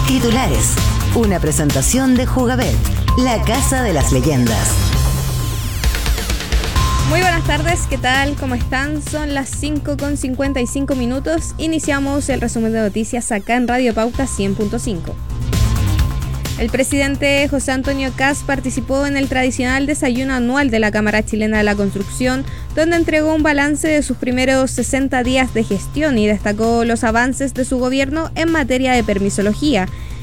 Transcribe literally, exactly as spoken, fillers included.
Titulares. Una presentación de Jugabet, la casa de las leyendas. Muy buenas tardes, ¿qué tal? ¿Cómo están? Son las cinco con cincuenta y cinco minutos. Iniciamos el resumen de noticias acá en Radio Pauta cien punto cinco. El presidente José Antonio Kast participó en el tradicional desayuno anual de la Cámara Chilena de la Construcción, donde entregó un balance de sus primeros sesenta días de gestión y destacó los avances de su gobierno en materia de permisología.